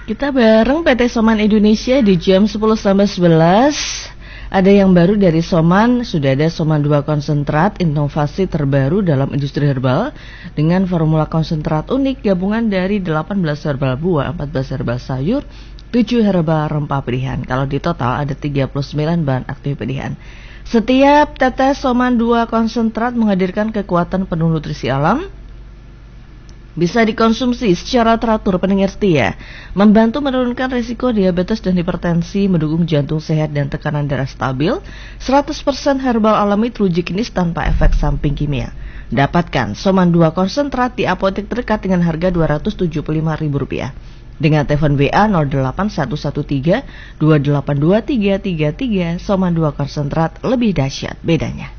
Kita bareng PT Soman Indonesia di jam 10:11. Ada yang baru dari Soman, sudah ada Soman 2 konsentrat, inovasi terbaru dalam industri herbal dengan formula konsentrat unik gabungan dari 18 herbal buah, 14 herbal sayur, 7 herbal rempah pilihan. Kalau di total ada 39 bahan aktif pilihan. Setiap tetes Soman 2 konsentrat menghadirkan kekuatan penuh nutrisi alam. Bisa dikonsumsi secara teratur pendengar setia, membantu menurunkan risiko diabetes dan hipertensi, mendukung jantung sehat dan tekanan darah stabil, 100% herbal alami teruji-klinis tanpa efek samping kimia. Dapatkan Soman 2 konsentrat di apotek terdekat dengan harga Rp275.000. Dengan telepon WA 08113 282 333, Soman 2 konsentrat lebih dahsyat bedanya.